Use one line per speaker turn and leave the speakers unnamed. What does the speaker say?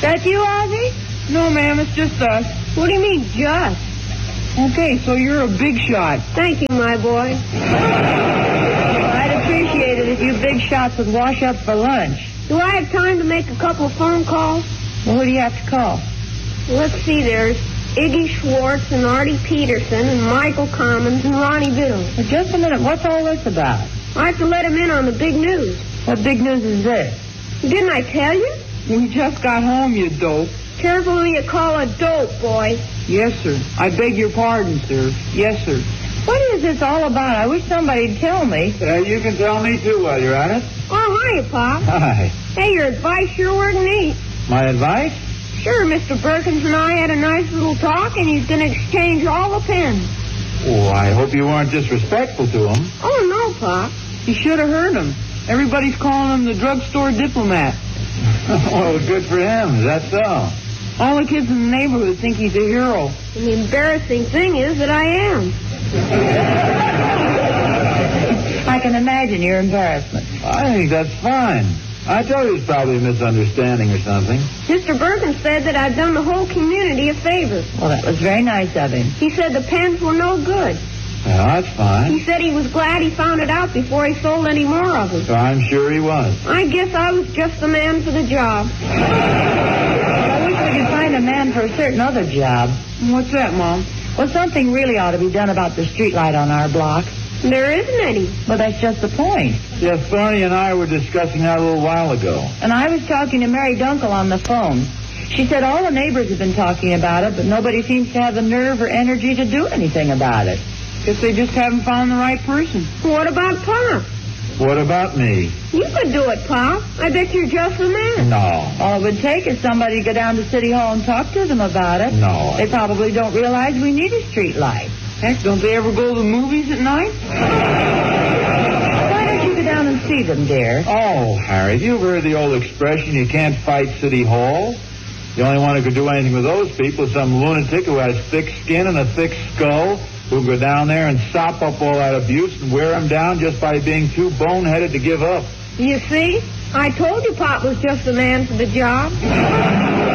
That you, Ozzie?
No, ma'am, it's just us.
What do you mean, just?
Okay, so you're a big shot.
Thank you, my boy.
I'd appreciate it if you big shots would wash up for lunch.
Do I have time to make a couple of phone calls?
Well, who do you have to call?
Let's see, there's Iggy Schwartz and Artie Peterson and Michael Commons and Ronnie Biddle.
Well, just a minute. What's all this about?
I have to let him in on the big news.
What big news is this?
Didn't I tell you?
We just got home, you dope.
Careful who you call a dope, boy.
Yes, sir. I beg your pardon, sir. Yes, sir.
What is this all about? I wish somebody'd tell me.
You can tell me, too, while you're at it.
Oh, hiya, Pop.
Hi.
Hey, your advice sure worked neat.
My advice?
Sure, Mr. Perkins and I had a nice little talk, and he's going to exchange all the pens.
Oh, I hope you weren't disrespectful to him.
Oh, no, Pop.
You should have heard him. Everybody's calling him the drugstore diplomat.
Well, good for him. Is that so?
All the kids in the neighborhood think he's a hero.
And the embarrassing thing is that I am.
I can imagine your embarrassment.
I think that's fine. I told you it's probably a misunderstanding or something.
Mr. Perkins said that I'd done the whole community a favor.
Well, that was very nice of him.
He said the pens were no good.
Well, that's fine.
He said he was glad he found it out before he sold any more of them.
So I'm sure he was.
I guess I was just the man for the job.
I wish we could find a man for a certain other job.
What's that, Mom?
Well, something really ought to be done about the street light on our block.
There isn't any.
Well, that's just the point.
Yes, Thorny and I were discussing that a little while ago.
And I was talking to Mary Dunkel on the phone. She said all the neighbors have been talking about it, but nobody seems to have the nerve or energy to do anything about it.
Guess they just haven't found the right person.
What about Pop?
What about me?
You could do it, Pop. I bet you're just the man.
No.
All it would take is somebody to go down to City Hall and talk to them about it.
No.
They probably don't realize we need a street light.
Heck, don't they ever go to the movies at night?
Why don't you go down and see them, dear?
Oh, Harry, you've heard the old expression, you can't fight City Hall. The only one who could do anything with those people is some lunatic who has thick skin and a thick skull who'll go down there and sop up all that abuse and wear them down just by being too boneheaded to give up.
You see? I told you Pop was just the man for the job.